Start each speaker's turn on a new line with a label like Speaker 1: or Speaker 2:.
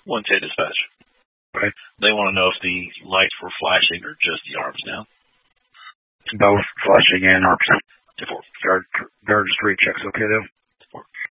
Speaker 1: 110 dispatch.
Speaker 2: Right.
Speaker 1: They want to know if the lights were flashing or just the arms down.
Speaker 2: Both flashing and arms.
Speaker 1: 10-4.
Speaker 2: Guard 3 checks okay though?